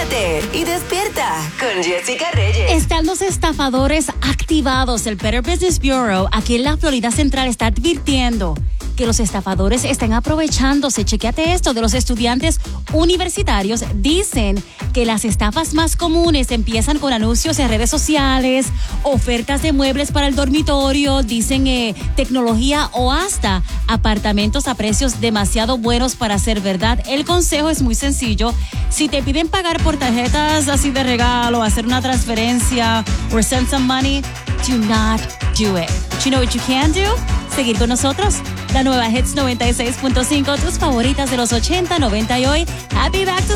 Conéctate y despierta con Jessica Reyes. Están los estafadores activados. El Better Business Bureau aquí en la Florida Central está advirtiendo que los estafadores están aprovechándose. Chequéate esto, de los estudiantes universitarios. Dicen que las estafas más comunes empiezan con anuncios en redes sociales, ofertas de muebles para el dormitorio, dicen tecnología o hasta apartamentos a precios demasiado buenos para ser verdad. El consejo es muy sencillo. Si te piden pagar por tarjetas así de regalo, hacer una transferencia or send some money, do not do it. Do you know what you can do? Seguir con nosotros. La nueva Hits 96.5, tus favoritas de los 80, 90 y hoy. Happy Back to